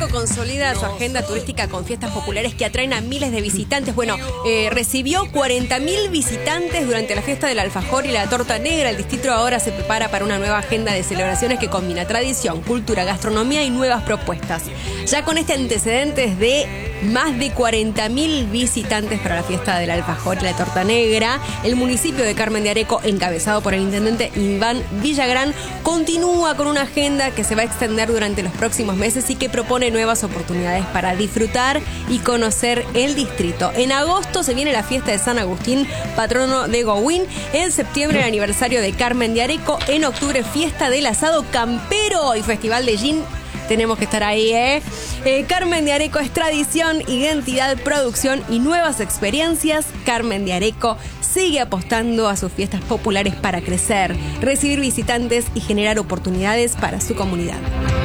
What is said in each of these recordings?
Areco consolida su agenda turística con fiestas populares que atraen a miles de visitantes. Bueno, recibió 40.000 visitantes durante la fiesta del alfajor y la torta negra. El distrito ahora se prepara para una nueva agenda de celebraciones que combina tradición, cultura, gastronomía y nuevas propuestas. Ya con este antecedentes de más de 40.000 visitantes para la fiesta del alfajor y la torta negra, el municipio de Carmen de Areco, encabezado por el intendente Iván Villagrán, continúa con una agenda que se va a extender durante los próximos meses y que propone nuevas oportunidades para disfrutar y conocer el distrito. En agosto se viene la fiesta de San Agustín, patrono de Gohuín. En septiembre el aniversario de Carmen de Areco. En octubre fiesta del asado campero y festival de gin. Tenemos que estar ahí, Carmen de Areco es tradición, identidad, producción y nuevas experiencias. Carmen de Areco sigue apostando a sus fiestas populares para crecer, recibir visitantes y generar oportunidades para su comunidad.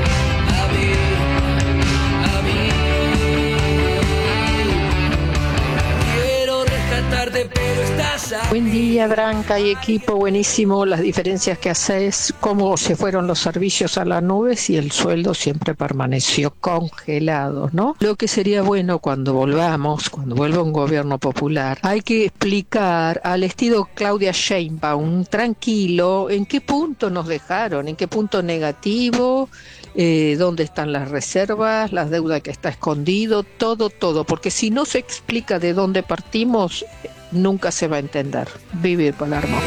Buen día, Branca y equipo, buenísimo las diferencias que haces, cómo se fueron los servicios a las nubes y el sueldo siempre permaneció congelado, ¿no? Lo que sería bueno cuando vuelva un gobierno popular, hay que explicar al estilo Claudia Sheinbaum, tranquilo, en qué punto nos dejaron, en qué punto negativo, dónde están las reservas, las deudas que está escondido, todo, porque si no se explica de dónde partimos, nunca se va a entender. Vivir Palermo.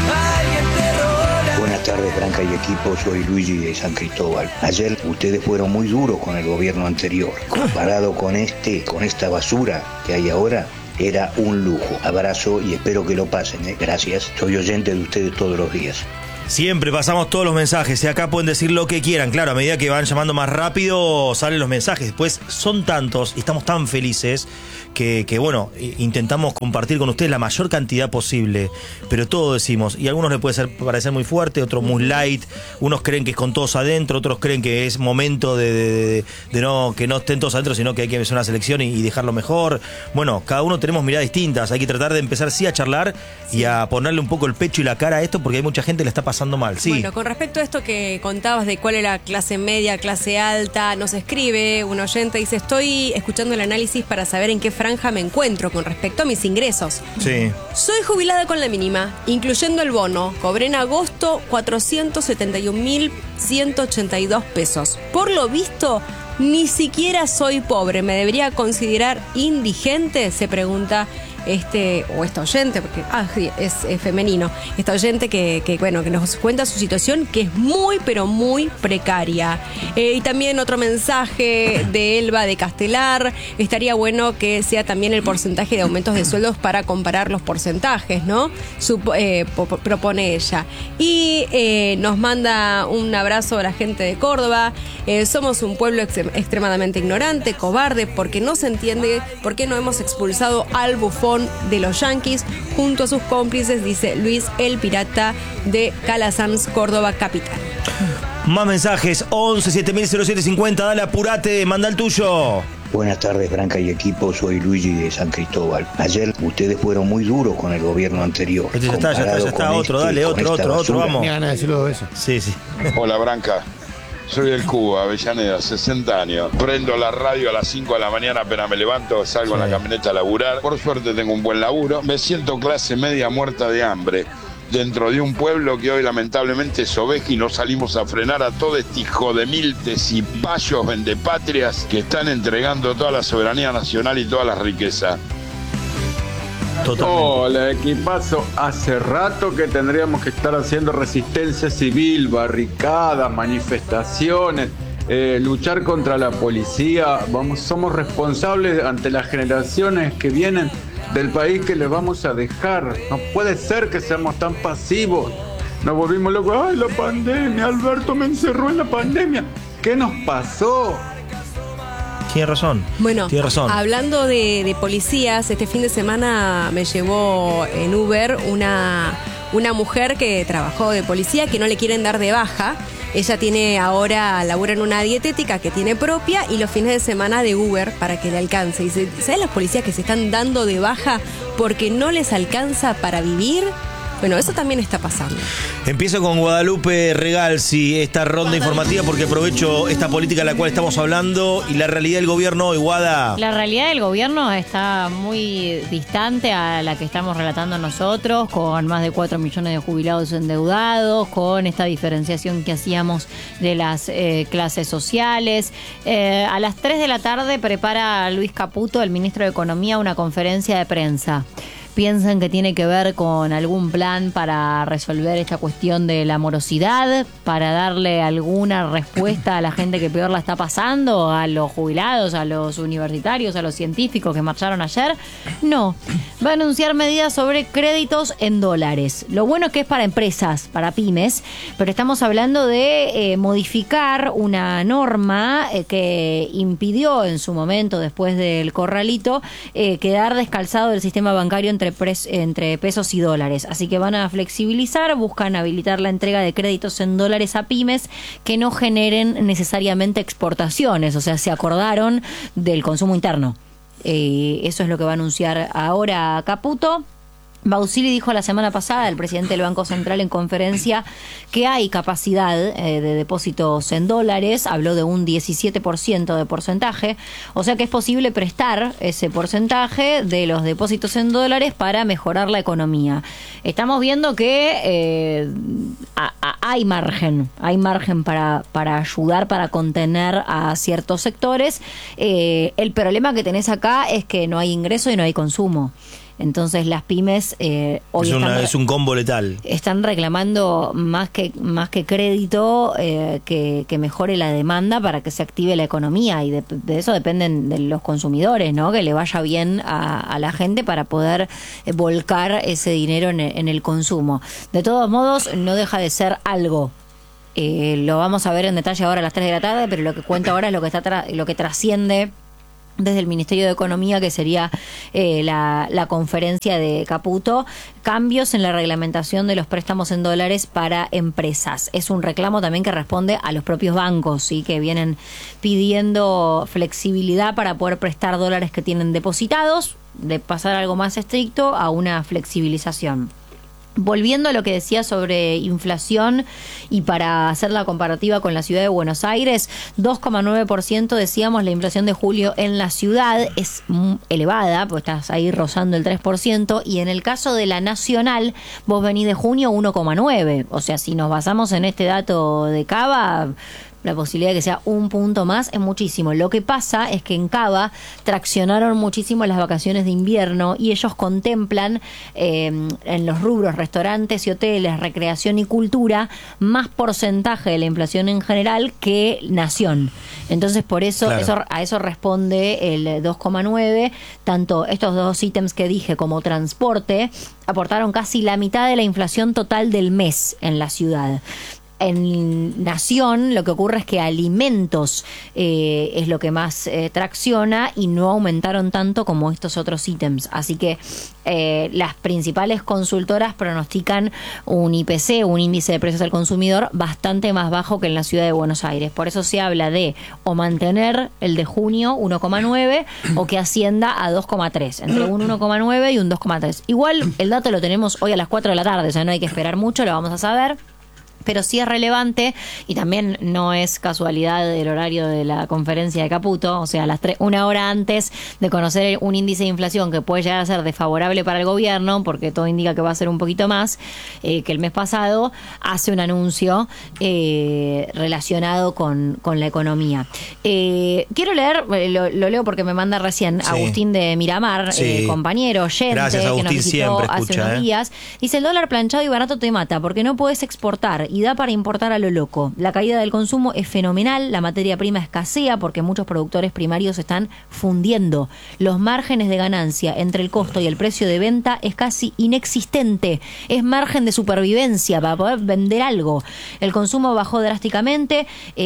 Buenas tardes, Branca y equipo, soy Luigi de San Cristóbal. Ayer ustedes fueron muy duros con el gobierno anterior. Comparado con esta basura que hay ahora, era un lujo. Abrazo y espero que lo pasen, Gracias, soy oyente de ustedes todos los días. Siempre pasamos todos los mensajes, acá pueden decir lo que quieran, claro, a medida que van llamando más rápido salen los mensajes, después son tantos y estamos tan felices que bueno, intentamos compartir con ustedes la mayor cantidad posible, pero todo decimos, y a algunos les puede parecer muy fuerte, otros muy light, unos creen que es con todos adentro, otros creen que es momento de no, que no estén todos adentro, sino que hay que hacer una selección y dejarlo mejor. Bueno, cada uno tenemos miradas distintas, hay que tratar de empezar sí a charlar y a ponerle un poco el pecho y la cara a esto, porque hay mucha gente que le está pasando mal, sí. Bueno, con respecto a esto que contabas de cuál era clase media, clase alta, nos escribe un oyente, dice, estoy escuchando el análisis para saber en qué franja me encuentro con respecto a mis ingresos. Sí. Soy jubilada con la mínima, incluyendo el bono. Cobré en agosto 471.182 pesos. Por lo visto, ni siquiera soy pobre. ¿Me debería considerar indigente? Se pregunta esta oyente, porque es femenino, esta oyente que nos cuenta su situación, que es muy, pero muy precaria. Y también otro mensaje de Elba de Castelar, estaría bueno que sea también el porcentaje de aumentos de sueldos para comparar los porcentajes, ¿no? Propone ella. Y nos manda un abrazo a la gente de Córdoba. Somos un pueblo extremadamente ignorante, cobarde, porque no se entiende por qué no hemos expulsado al bufón de los Yankees junto a sus cómplices, dice Luis el Pirata de Calasanz, Córdoba capital. Más mensajes, 11 700750, dale, apurate, manda el tuyo. Buenas tardes, Branca y equipo, soy Luigi de San Cristóbal. Ayer ustedes fueron muy duros con el gobierno anterior. Ya está, otro, dale, otro, vamos. Me ganas de decirlo 2 veces. Sí. Hola, Branca. Soy el Cuba, Avellaneda, 60 años. Prendo la radio a las 5 de la mañana, apenas me levanto, salgo en la camioneta a laburar. Por suerte tengo un buen laburo. Me siento clase media muerta de hambre dentro de un pueblo que hoy lamentablemente es oveja y no salimos a frenar a todo este hijo de mil cipayos vendepatrias que están entregando toda la soberanía nacional y toda la riqueza. Totalmente. Hola, equipazo. Hace rato que tendríamos que estar haciendo resistencia civil, barricadas, manifestaciones, luchar contra la policía. Somos responsables ante las generaciones que vienen del país que les vamos a dejar. No puede ser que seamos tan pasivos. Nos volvimos locos. ¡Ay, la pandemia! Alberto me encerró en la pandemia. ¿Qué nos pasó? Tiene razón. Bueno, hablando de policías, este fin de semana me llevó en Uber una mujer que trabajó de policía, que no le quieren dar de baja. Ella labura en una dietética que tiene propia y los fines de semana de Uber para que le alcance. Y ¿sabes las policías que se están dando de baja porque no les alcanza para vivir? Bueno, eso también está pasando. Empiezo con Guadalupe Regalsi, esta ronda informativa, porque aprovecho esta política de la cual estamos hablando y la realidad del gobierno hoy, Guada. La realidad del gobierno está muy distante a la que estamos relatando nosotros, con más de 4 millones de jubilados endeudados, con esta diferenciación que hacíamos de las clases sociales. A las 3 de la tarde prepara Luis Caputo, el ministro de Economía, una conferencia de prensa. Piensan que tiene que ver con algún plan para resolver esta cuestión de la morosidad, para darle alguna respuesta a la gente que peor la está pasando, a los jubilados, a los universitarios, a los científicos que marcharon ayer. No, va a anunciar medidas sobre créditos en dólares. Lo bueno es que es para empresas, para pymes, pero estamos hablando de modificar una norma que impidió en su momento, después del corralito, quedar descalzado del sistema bancario entre pesos y dólares. Así que van a flexibilizar, buscan habilitar la entrega de créditos en dólares a pymes que no generen necesariamente exportaciones, o sea, se acordaron del consumo interno. Eso es lo que va a anunciar ahora Caputo. Bausili dijo la semana pasada, el presidente del Banco Central, en conferencia, que hay capacidad de depósitos en dólares. Habló de un 17% de porcentaje, o sea que es posible prestar ese porcentaje de los depósitos en dólares para mejorar la economía. Estamos viendo que hay margen para ayudar, para contener a ciertos sectores. El problema que tenés acá es que no hay ingreso y no hay consumo. Entonces las pymes hoy es un combo letal. Están reclamando más que crédito, que mejore la demanda para que se active la economía, y de eso dependen de los consumidores, ¿no? Que le vaya bien a la gente para poder volcar ese dinero en el consumo. De todos modos, no deja de ser algo. Lo vamos a ver en detalle ahora a las 3 de la tarde, pero lo que cuento ahora es lo que trasciende desde el Ministerio de Economía, que sería la conferencia de Caputo. Cambios en la reglamentación de los préstamos en dólares para empresas. Es un reclamo también que responde a los propios bancos, ¿sí? Que vienen pidiendo flexibilidad para poder prestar dólares que tienen depositados, de pasar a algo más estricto a una flexibilización. Volviendo a lo que decía sobre inflación, y para hacer la comparativa con la ciudad de Buenos Aires, 2,9% decíamos la inflación de julio en la ciudad. Es elevada, pues estás ahí rozando el 3%, y en el caso de la nacional, vos venís de junio 1,9%. O sea, si nos basamos en este dato de Cava, la posibilidad de que sea un punto más es muchísimo. Lo que pasa es que en Cava traccionaron muchísimo las vacaciones de invierno, y ellos contemplan en los rubros restaurantes y hoteles, recreación y cultura, más porcentaje de la inflación en general que Nación. Entonces, por eso, claro, a eso responde el 2,9. Tanto estos dos ítems que dije como transporte aportaron casi la mitad de la inflación total del mes en la ciudad. En Nación lo que ocurre es que alimentos es lo que más tracciona, y no aumentaron tanto como estos otros ítems. Así que las principales consultoras pronostican un IPC, un índice de precios al consumidor, bastante más bajo que en la ciudad de Buenos Aires. Por eso se habla de o mantener el de junio 1,9 o que ascienda a 2,3, entre un 1,9 y un 2,3. Igual el dato lo tenemos hoy a las 4 de la tarde, o sea, no hay que esperar mucho, lo vamos a saber. Pero sí es relevante, y también no es casualidad el horario de la conferencia de Caputo, o sea, una hora antes de conocer un índice de inflación que puede llegar a ser desfavorable para el gobierno, porque todo indica que va a ser un poquito más que el mes pasado, hace un anuncio relacionado con la economía. Quiero leer, lo leo porque me manda recién Agustín de Miramar, compañero, oyente, gracias, Agustín, que nos visitó hace unos días. Dice: el dólar planchado y barato te mata, porque no podés exportar y da para importar a lo loco. La caída del consumo es fenomenal, la materia prima escasea porque muchos productores primarios están fundiendo. Los márgenes de ganancia entre el costo y el precio de venta es casi inexistente. Es margen de supervivencia para poder vender algo. El consumo bajó drásticamente,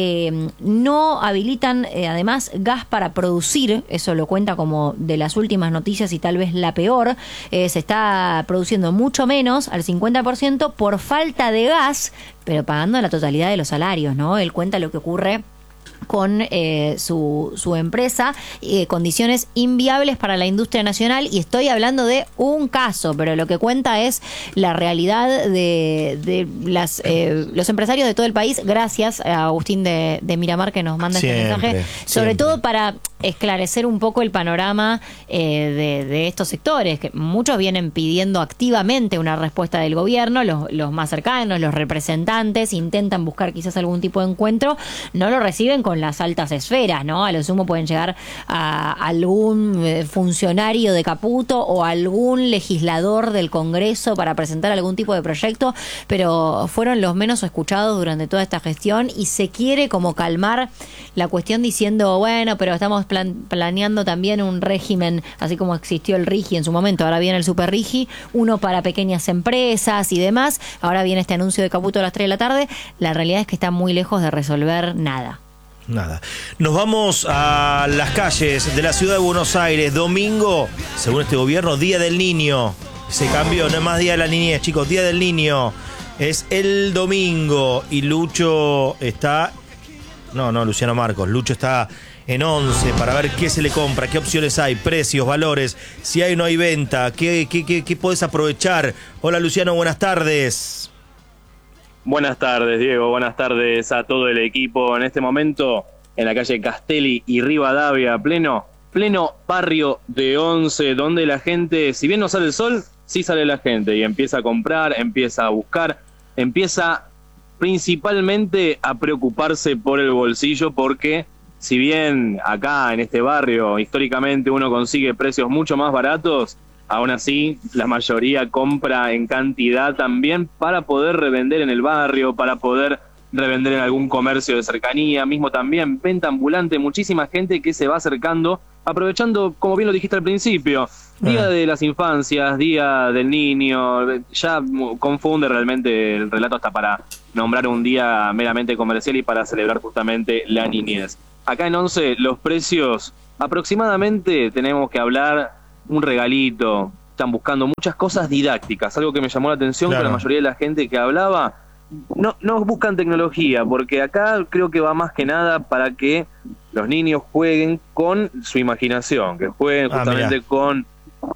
no habilitan además gas para producir, eso lo cuenta como de las últimas noticias y tal vez la peor. Se está produciendo mucho menos, al 50%, por falta de gas, pero pagando la totalidad de los salarios, ¿no? Él cuenta lo que ocurre con su empresa, condiciones inviables para la industria nacional, y estoy hablando de un caso, pero lo que cuenta es la realidad de los empresarios de todo el país. Gracias a Agustín de Miramar, que nos manda este mensaje, sobre todo para esclarecer un poco el panorama de estos sectores, que muchos vienen pidiendo activamente una respuesta del gobierno, los más cercanos, los representantes, intentan buscar quizás algún tipo de encuentro, no lo reciben con las altas esferas, ¿no? A lo sumo pueden llegar a algún funcionario de Caputo o algún legislador del Congreso para presentar algún tipo de proyecto, pero fueron los menos escuchados durante toda esta gestión, y se quiere como calmar la cuestión diciendo, bueno, pero estamos planeando también un régimen, así como existió el RIGI en su momento, ahora viene el Super RIGI, uno para pequeñas empresas y demás, ahora viene este anuncio de Caputo a las 3 de la tarde, la realidad es que está muy lejos de resolver nada. Nos vamos a las calles de la ciudad de Buenos Aires. Domingo, según este gobierno, Día del Niño. Se cambió, no es más Día de la Niñez, chicos, Día del Niño. Es el domingo y Lucho está... No, Luciano Marcos. Lucho está en 11 para ver qué se le compra, qué opciones hay, precios, valores, si hay o no hay venta, qué podés aprovechar. Hola Luciano, buenas tardes. Buenas tardes, Diego. Buenas tardes a todo el equipo. En este momento, en la calle Castelli y Rivadavia, pleno barrio de 11, donde la gente, si bien no sale el sol, sí sale la gente y empieza a comprar, empieza a buscar, empieza principalmente a preocuparse por el bolsillo, porque si bien acá en este barrio históricamente uno consigue precios mucho más baratos, aún así la mayoría compra en cantidad también para poder revender en el barrio, para poder revender en algún comercio de cercanía, mismo también venta ambulante, muchísima gente que se va acercando, aprovechando, como bien lo dijiste al principio, Día de las Infancias, Día del Niño, ya confunde realmente el relato hasta para nombrar un día meramente comercial y para celebrar justamente la niñez. Acá en 11 los precios aproximadamente tenemos que hablar un regalito, están buscando muchas cosas didácticas, algo que me llamó la atención, claro, que la mayoría de la gente que hablaba no buscan tecnología, porque acá creo que va más que nada para que los niños jueguen con su imaginación, que jueguen justamente con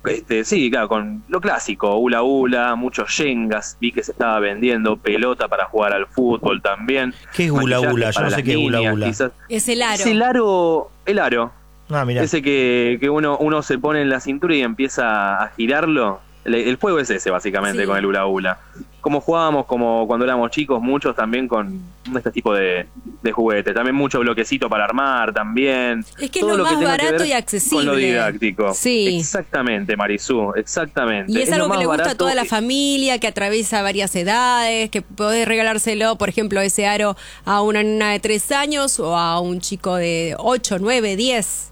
con lo clásico, hula hula, muchos yengas, vi que se estaba vendiendo, pelota para jugar al fútbol también. ¿Qué es hula hula? Yo no sé qué es hula hula. Es el aro. Es el aro. Mirá. Ese que uno se pone en la cintura y empieza a girarlo. El juego es ese, básicamente, sí, con el hula hula. Como jugábamos como cuando éramos chicos, muchos también con este tipo de juguetes. También mucho bloquecito para armar, también. Es que todo es lo más barato y accesible. Con lo didáctico. Sí. Exactamente, Marisú, exactamente. Y es algo que le gusta a toda la familia, que atraviesa varias edades, que podés regalárselo, por ejemplo, ese aro a una nena de 3 años o a un chico de 8, 9, 10.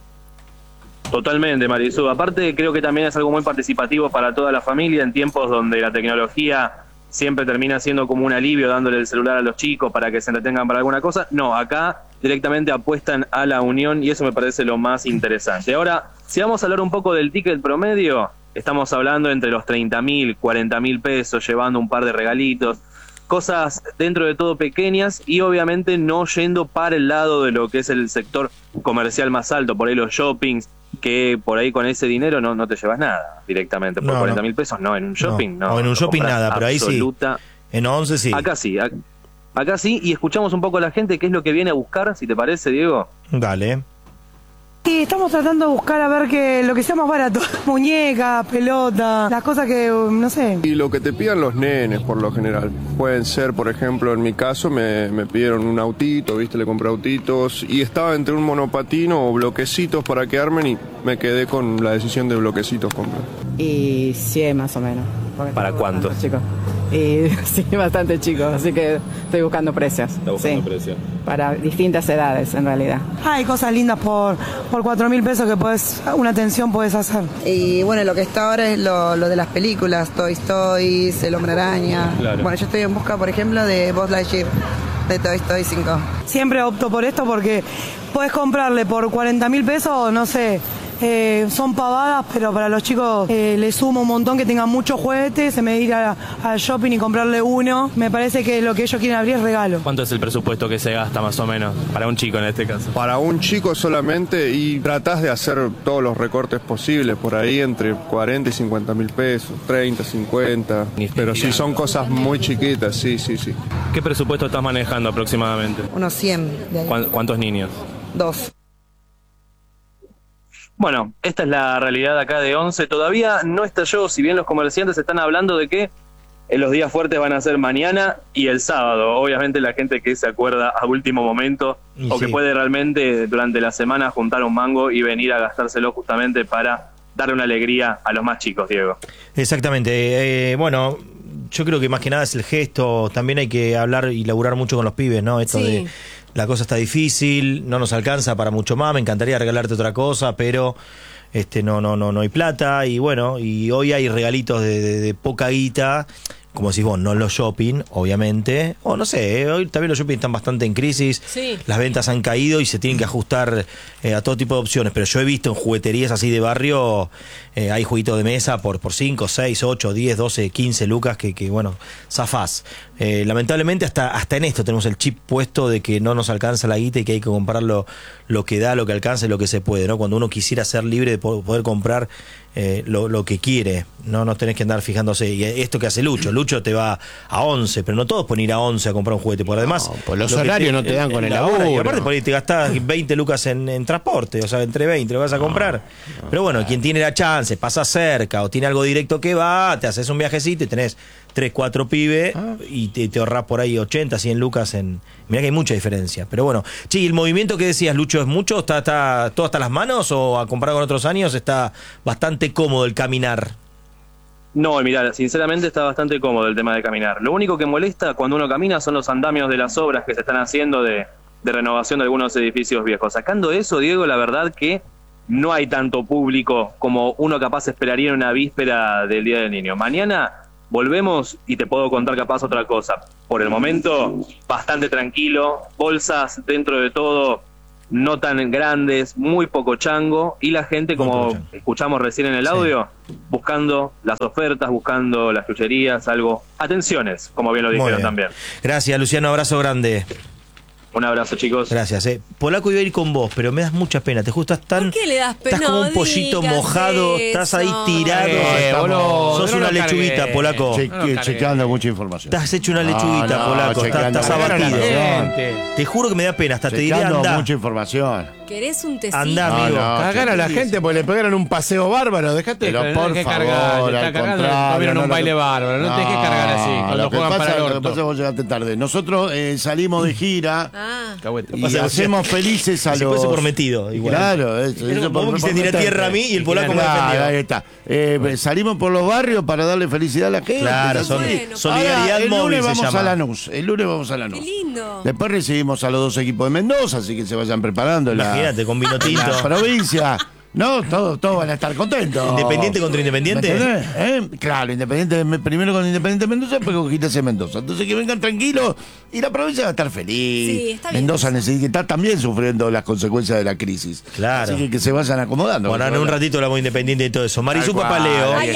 Totalmente, Marisú. Aparte, creo que también es algo muy participativo para toda la familia en tiempos donde la tecnología siempre termina siendo como un alivio, dándole el celular a los chicos para que se entretengan para alguna cosa. No, acá directamente apuestan a la unión y eso me parece lo más interesante. Ahora, si vamos a hablar un poco del ticket promedio, estamos hablando entre los 30.000, 40.000 pesos, llevando un par de regalitos, cosas dentro de todo pequeñas y obviamente no yendo para el lado de lo que es el sector comercial más alto, por ahí los shoppings, que por ahí con ese dinero no te llevas nada directamente, por 40.000 pesos no, en un shopping no. O en un shopping nada, pero ahí sí. En 11 sí. Acá sí, y escuchamos un poco a la gente qué es lo que viene a buscar, si te parece, Diego. Dale. Y estamos tratando de buscar a ver lo que sea más barato. Muñeca, pelota, las cosas que, no sé. Y lo que te pidan los nenes, por lo general. Pueden ser, por ejemplo, en mi caso, me pidieron un autito, ¿viste? Le compré autitos. Y estaba entre un monopatino o bloquecitos para que armen y me quedé con la decisión de bloquecitos comprar. Y 100 más o menos. ¿Para cuánto? Chicos. Sí, bastante chicos, así que estoy buscando precios. ¿Está buscando precios? Para distintas edades, en realidad. Hay cosas lindas por 4.000 pesos que una atención puedes hacer. Y bueno, lo que está ahora es lo de las películas, Toy Story, El Hombre Araña. Claro. Bueno, yo estoy en busca, por ejemplo, de Buzz Lightyear, de Toy Story 5. Siempre opto por esto porque puedes comprarle por 40.000 pesos, no sé, son pavadas, pero para los chicos les suma un montón que tengan muchos juguetes, en vez de ir al shopping y comprarle uno. Me parece que lo que ellos quieren abrir es regalo. ¿Cuánto es el presupuesto que se gasta más o menos para un chico en este caso? Para un chico solamente, y tratás de hacer todos los recortes posibles, por ahí entre 40 y 50 mil pesos, 30, 50, pero sí son cosas muy chiquitas, sí. ¿Qué presupuesto estás manejando aproximadamente? Unos 100 de ahí. ¿Cuántos niños? 2. Bueno, esta es la realidad acá de Once. Todavía no estalló, si bien los comerciantes están hablando de que los días fuertes van a ser mañana y el sábado. Obviamente la gente que se acuerda a último momento o que puede realmente durante la semana juntar un mango y venir a gastárselo justamente para darle una alegría a los más chicos, Diego. Exactamente. Bueno, yo creo que más que nada es el gesto. También hay que hablar y laburar mucho con los pibes, ¿no? Esto de la cosa está difícil, no nos alcanza para mucho más, me encantaría regalarte otra cosa, pero no hay plata. Y bueno, y hoy hay regalitos de poca guita, como decís vos, no en los shopping, obviamente, o no sé, hoy también los shopping están bastante en crisis, las ventas han caído y se tienen que ajustar a todo tipo de opciones, pero yo he visto en jugueterías así de barrio, hay jueguitos de mesa por 5, 6, 8, 10, 12, 15 lucas que bueno, zafás. Lamentablemente hasta en esto tenemos el chip puesto de que no nos alcanza la guita y que hay que comprar lo que da, lo que alcanza y lo que se puede, ¿no? Cuando uno quisiera ser libre de poder comprar lo que quiere, no tenés que andar fijándose. Y esto que hace Lucho te va a 11, pero no todos pueden ir a 11 a comprar un juguete, porque además pues los horarios no te dan con el laburo. Y aparte por ahí te gastás 20 lucas en transporte, o sea, entre 20 lo vas a comprar. Pero bueno, quien tiene la chance, pasa cerca o tiene algo directo que va, te haces un viajecito y tenés 3, 4 pibes y te ahorrás por ahí 80, 100 lucas en... Mirá que hay mucha diferencia. Pero bueno, ¿y el movimiento que decías, Lucho, es mucho? ¿Está todo hasta las manos o a comparar con otros años está bastante cómodo el caminar? No, mirá, sinceramente está bastante cómodo el tema de caminar. Lo único que molesta cuando uno camina son los andamios de las obras que se están haciendo de renovación de algunos edificios viejos. Sacando eso, Diego, la verdad que no hay tanto público como uno capaz esperaría en una víspera del Día del Niño. Mañana volvemos y te puedo contar capaz otra cosa. Por el momento, bastante tranquilo, bolsas dentro de todo no tan grandes, muy poco chango, y la gente, como escuchamos recién en el audio, buscando las ofertas, buscando las chucherías, algo. Atenciones, como bien lo dijeron también. Gracias, Luciano, abrazo grande. Un abrazo, chicos. Gracias. Polaco iba a ir con vos, pero me das mucha pena. Te justo estás ¿Por qué le das pena? Estás como un pollito mojado, estás ahí tirado. Sos una lechuguita, Polaco. Chequeando mucha información. Estás hecho una lechuguita, Polaco. Estás abatido. Te juro que me da pena. Hasta te diré andá. Mucha información. ¿Querés un tecito? Andá, amigo. Cagar a la gente porque le pegaron un paseo bárbaro. Dejate. Pero por favor, al contrario. Vieron un baile bárbaro. No te dejes cargar así. Cuando juegan para el orto. Lo que pasa es que vos llegaste tarde. Nosotros salimos de gira y hacemos felices a los... Si fuese prometido. Igual. Claro. Vos quisiste tirar tierra a mí y el polaco me defendió. Ahí está. Salimos por los barrios para darle felicidad a la gente. Claro, solidaridad móvil se llama. El lunes vamos a Lanús. Qué lindo. Después recibimos a los 2 equipos de Mendoza, así que se vayan preparando. Imagínate, con vino tinto. La provincia. No, todos van a estar contentos. ¿Independiente contra Independiente? Claro, Independiente primero con Independiente Mendoza, después con Gimnasia Mendoza. Entonces que vengan tranquilos y la provincia va a estar feliz. Sí, está bien. Mendoza está también sufriendo las consecuencias de la crisis. Claro. Así que se vayan acomodando. Bueno, en un ratito hablamos de Independiente y todo eso. Marisú Papaleo. Ay.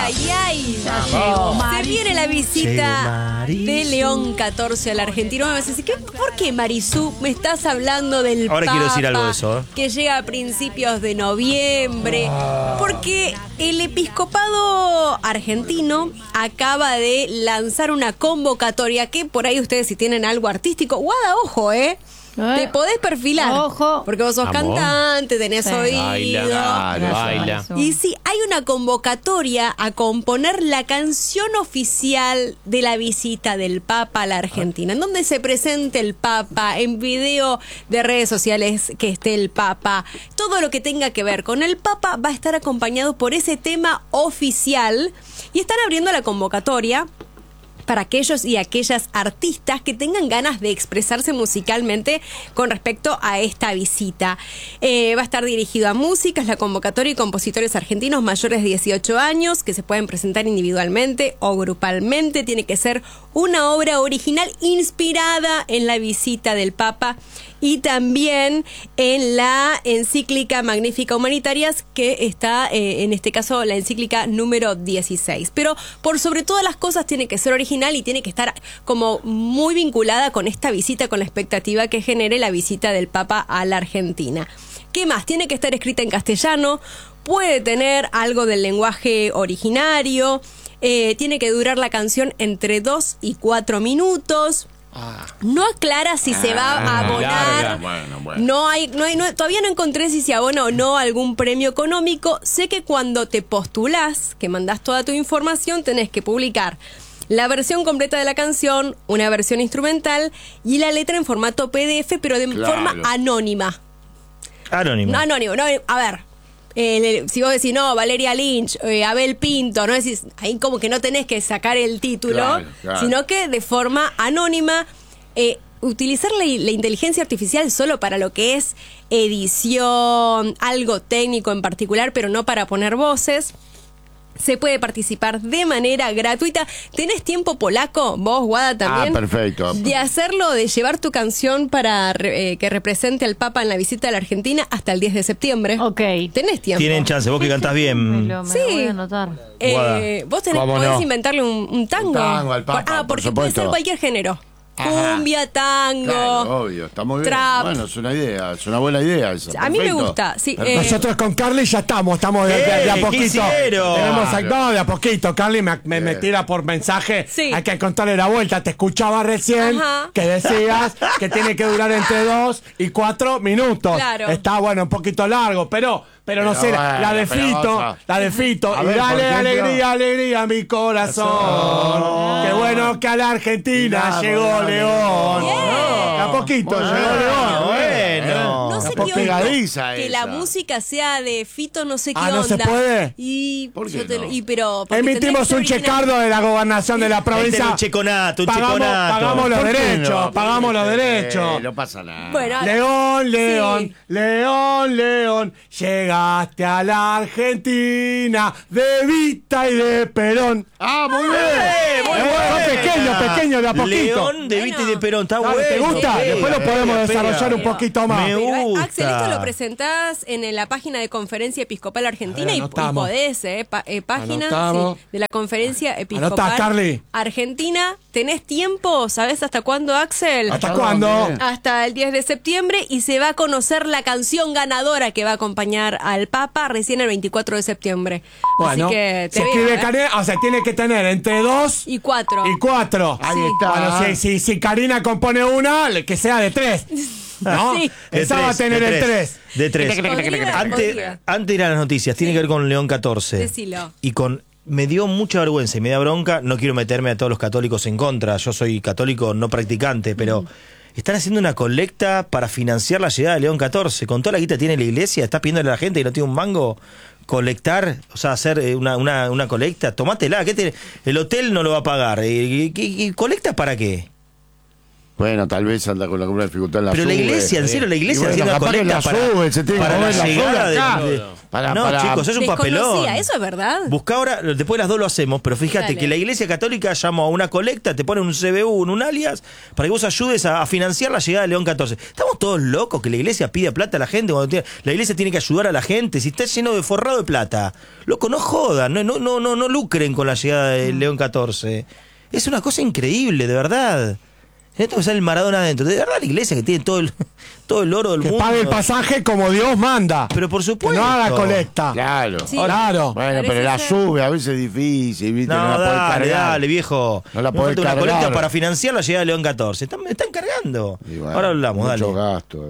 Se viene la visita de León 14 al argentino. Me vas a decir, ¿por qué, Marisú, me estás hablando del Ahora Papa, quiero decir algo de eso. Que llega a principios de noviembre? Porque el episcopado argentino acaba de lanzar una convocatoria que por ahí ustedes, si tienen algo artístico, guarda, ojo, te podés perfilar. Ojo. Porque vos sos cantante, tenés oído. Baila. Y sí, hay una convocatoria a componer la canción oficial de la visita del Papa a la Argentina, en donde se presente el Papa, en video de redes sociales que esté el Papa. Todo lo que tenga que ver con el Papa va a estar acompañado por ese tema oficial. Y están abriendo la convocatoria para aquellos y aquellas artistas que tengan ganas de expresarse musicalmente con respecto a esta visita. Va a estar dirigido a músicas, la convocatoria y compositores argentinos mayores de 18 años que se pueden presentar individualmente o grupalmente. Tiene que ser una obra original inspirada en la visita del Papa y también en la encíclica Magnifica Humanitarias, que está, en este caso, la encíclica número 16. Pero por sobre todas las cosas tiene que ser original y tiene que estar como muy vinculada con esta visita, con la expectativa que genere la visita del Papa a la Argentina. ¿Qué más? Tiene que estar escrita en castellano, puede tener algo del lenguaje originario, tiene que durar la canción entre 2 y 4 minutos. No aclara si se va a abonar. Bueno. Todavía no encontré si se abona o no algún premio económico. Sé que cuando te postulás, que mandás toda tu información, tenés que publicar la versión completa de la canción, una versión instrumental y la letra en formato PDF, pero de forma anónima. Anónimo. No, a ver. Si vos decís, no, Valeria Lynch, Abel Pinto, no decís, ahí como que no tenés que sacar el título, sino que de forma anónima, utilizar la inteligencia artificial solo para lo que es edición, algo técnico en particular, pero no para poner voces. Se puede participar de manera gratuita. ¿Tenés tiempo, polaco? Vos, Guada, también. Perfecto. De hacerlo, de llevar tu canción para que represente al Papa en la visita a la Argentina hasta el 10 de septiembre. Ok. Tenés tiempo. Tienen chance, vos que cantás bien. Me lo voy a anotar. Vos podés inventarle un tango. Un tango al Papa, porque por puede supuesto. ser cualquier género. Cumbia, tango, claro, obvio, está muy bien. trap. Bueno, es una idea, es una buena idea esa. A mí me gusta, sí. Nosotros con Carly ya estamos de a poquito. Tenemos de a poquito. Carly me tira por mensaje. Sí. Hay que contarle la vuelta. Te escuchaba recién que decías que tiene que durar entre 2 y 4 minutos. Claro. Está bueno, un poquito largo, pero no sé, bueno, la de Fito. Y ver, dale alegría a mi corazón. Qué bueno que a la Argentina llegó León. A poquito llegó León. Bueno. No sé qué onda. Que la esa. música sea de Fito, no sé qué onda. ¿No se puede? ¿Por qué no? Pero emitimos un checardo de la gobernación de la provincia. Un checonato. Pagamos los derechos. No pasa nada. Bueno, León, llegaste a la Argentina de Evita y de Perón. Muy bien. Pequeño, de a poquito. León, de Evita y de Perón, está bueno. ¿Te gusta? Después lo podemos desarrollar un poquito más. Me gusta. Axel, esto lo presentás en la página de Conferencia Episcopal Argentina y podés, página de la Conferencia Episcopal Anotá, Carly. Argentina. ¿Tenés tiempo? ¿Sabés hasta cuándo, Axel? ¿Hasta cuándo? Hasta el 10 de septiembre y se va a conocer la canción ganadora que va a acompañar al Papa recién el 24 de septiembre. Bueno, así que se escribe tiene que tener entre 2 y 4. Ahí está. Bueno, si Karina compone una, que sea de 3. ¿No? Sí. Esa va a tener el 3. De 3. Antes de ir a las noticias, tiene que ver con León 14. Decilo. Y me dio mucha vergüenza y me da bronca. No quiero meterme a todos los católicos en contra. Yo soy católico no practicante, pero están haciendo una colecta para financiar la llegada de León 14. Con toda la guita que tiene la iglesia, está pidiéndole a la gente que no tiene un mango colectar, o sea, hacer una colecta. Tomátela, el hotel no lo va a pagar. ¿Y colecta para qué? Bueno, tal vez anda con alguna dificultad en la Pero sube. la iglesia, en serio, la iglesia haciendo una colecta para la llegada de... No, chicos, es un papelón. Eso es verdad. Busca ahora, después de las dos lo hacemos, pero fíjate que la iglesia católica llama a una colecta, te pone un CBU, un alias, para que vos ayudes a financiar la llegada de León 14. Estamos todos locos que la iglesia pida plata a la gente, la iglesia tiene que ayudar a la gente, si está lleno de forrado de plata. Loco, no jodan, no lucren con la llegada de León 14. Es una cosa increíble, de verdad. Esto que sale el Maradona adentro. De verdad la iglesia que tiene todo el oro del mundo. Que pague el pasaje como Dios manda. Pero por supuesto. Que no haga colecta. Claro. Sí. Claro. Bueno, pero la sube, a veces es difícil, ¿viste? No la podés cargar. Dale, viejo. No la podés cargar. Una colecta para financiar la llegada de León 14. Están cargando. Bueno, ahora hablamos, mucho dale. gasto.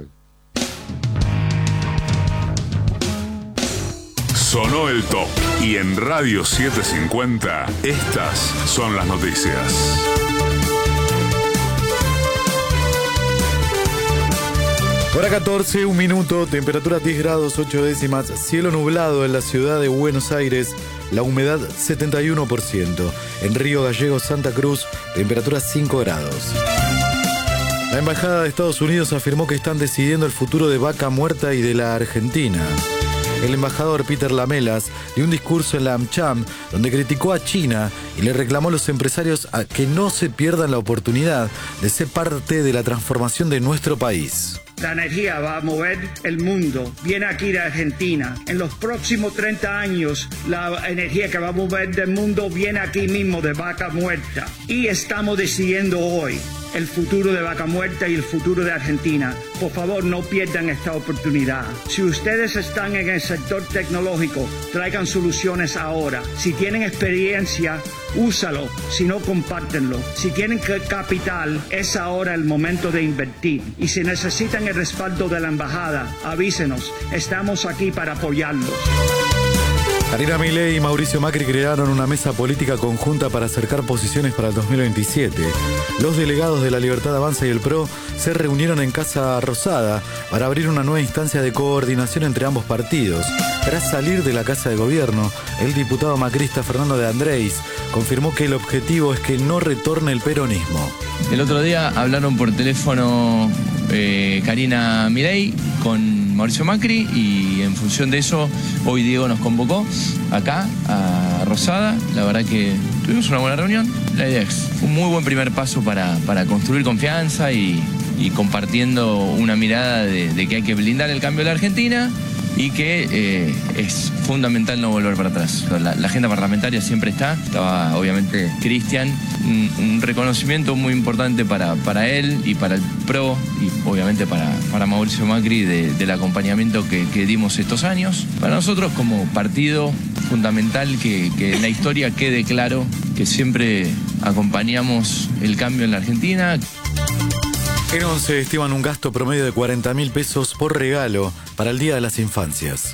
Sonó el top. Y en Radio 750, estas son las noticias. Hora 14, 1 minuto, temperatura 10 grados 8 décimas, cielo nublado en la ciudad de Buenos Aires, la humedad 71%. En Río Gallegos, Santa Cruz, temperatura 5 grados. La Embajada de Estados Unidos afirmó que están decidiendo el futuro de Vaca Muerta y de la Argentina. El embajador Peter Lamelas dio un discurso en la AmCham donde criticó a China y le reclamó a los empresarios a que no se pierdan la oportunidad de ser parte de la transformación de nuestro país. La energía va a mover el mundo. Viene aquí de Argentina. En los próximos 30 años, la energía que va a mover del mundo viene aquí mismo de Vaca Muerta. Y estamos decidiendo hoy el futuro de Vaca Muerta y el futuro de Argentina. Por favor, no pierdan esta oportunidad. Si ustedes están en el sector tecnológico, traigan soluciones ahora. Si tienen experiencia, úsalo. Si no, compártenlo. Si tienen capital, es ahora el momento de invertir. Y si necesitan el respaldo de la embajada, avísenos. Estamos aquí para apoyarlos. Karina Milei y Mauricio Macri crearon una mesa política conjunta para acercar posiciones para el 2027. Los delegados de La Libertad Avanza y el PRO se reunieron en Casa Rosada para abrir una nueva instancia de coordinación entre ambos partidos. Tras salir de la Casa de Gobierno, el diputado macrista Fernando de Andrés confirmó que el objetivo es que no retorne el peronismo. El otro día hablaron por teléfono Karina Milei con Mauricio Macri y en función de eso hoy Diego nos convocó acá a Rosada. La verdad que tuvimos una buena reunión. La idea es un muy buen primer paso para construir confianza y compartiendo una mirada de que hay que blindar el cambio de la Argentina y que es fundamental no volver para atrás. La agenda parlamentaria siempre estaba obviamente Cristian, un reconocimiento muy importante para él y para el PRO y obviamente para Mauricio Macri del acompañamiento que dimos estos años. Para nosotros como partido fundamental que en la historia quede claro que siempre acompañamos el cambio en la Argentina. En 11 estiman un gasto promedio de 40.000 pesos por regalo para el Día de las Infancias.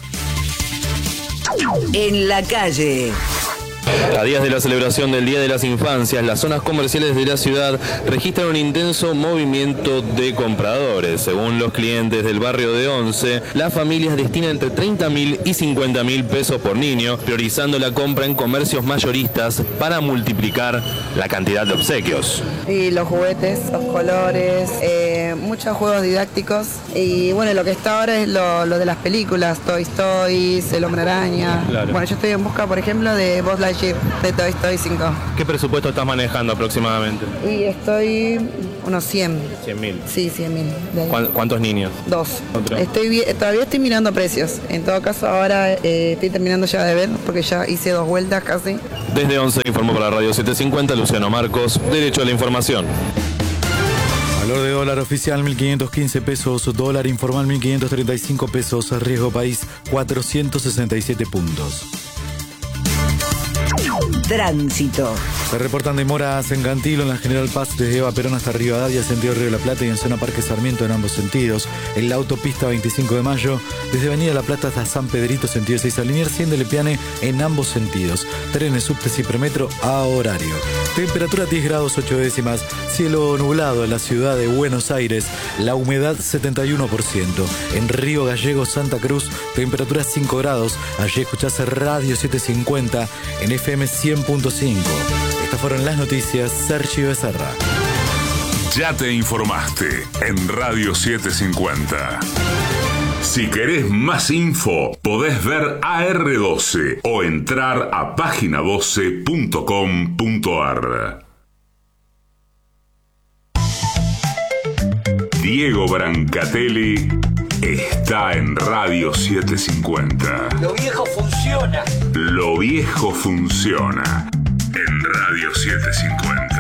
En la calle. A días de la celebración del Día de las Infancias, las zonas comerciales de la ciudad registran un intenso movimiento de compradores. Según los clientes del barrio de Once, las familias destinan entre 30.000 y 50.000 pesos por niño, priorizando la compra en comercios mayoristas para multiplicar la cantidad de obsequios. Y los juguetes, los colores, muchos juegos didácticos. Y bueno, lo que está ahora es lo de las películas, Toy Story, El Hombre Araña. Claro. Bueno, yo estoy en busca, por ejemplo, de Buzz Lightyear, de Toy Story 5. ¿Qué presupuesto estás manejando aproximadamente? Y estoy unos 100. 100.000. Sí, 100.000. ¿Cuántos niños? 2. ¿Otro? Todavía estoy mirando precios. En todo caso, ahora estoy terminando ya de ver, porque ya hice 2 vueltas casi. Desde 11 informó para Radio 750 Luciano Marcos, Derecho a la Información. Valor de dólar oficial 1.515 pesos, dólar informal 1.535 pesos, riesgo país 467 puntos. Tránsito. Se reportan demoras en Cantilo, en la General Paz, desde Eva Perón hasta Rivadavia, sentido Río de la Plata, y en zona Parque Sarmiento en ambos sentidos. En la autopista 25 de Mayo, desde Avenida La Plata hasta San Pedrito, sentido 6 a Liniers, y en Lepiane en ambos sentidos. Trenes, subtes y premetro a horario. Temperatura 10 grados 8 décimas, cielo nublado en la ciudad de Buenos Aires, la humedad 71%. En Río Gallegos, Santa Cruz, temperatura 5 grados. Allí escuchás Radio 750 en FM 100.5. Estas fueron las noticias. Sergio Becerra. Ya te informaste en Radio 750. Si querés más info, podés ver AR12 o entrar a página12.com.ar. Diego Brancatelli está en Radio 750. Lo viejo funciona. Lo viejo funciona en Radio 750.